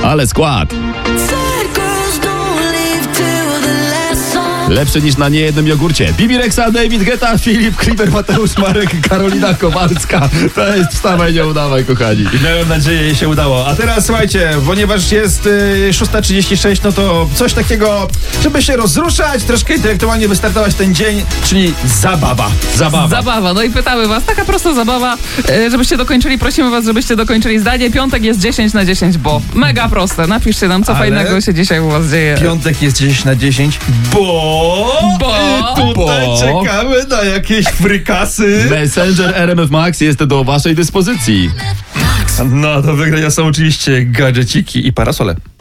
Ale skład! Lepszy niż na niejednym jogurcie. Bibi Rexa, David Guetta, Filip Kliber, Mateusz Marek, Karolina Kowalska. To jest Wstawaj, nie udawaj, kochani. I mam nadzieję, jej się udało. A teraz słuchajcie, ponieważ jest 6:36, no to coś takiego, żeby się rozruszać, troszkę intelektualnie wystartować ten dzień, czyli zabawa. Zabawa. No i pytamy was, taka prosta zabawa, żebyście dokończyli, prosimy was, żebyście dokończyli zdanie. Piątek jest 10/10, bo mega proste. Napiszcie nam, co fajnego się dzisiaj u was dzieje. Piątek jest 10/10, bo tutaj czekamy na jakieś frykasy. Messenger RMF Max jest do waszej dyspozycji. No do wygrania są oczywiście gadżeciki i parasole.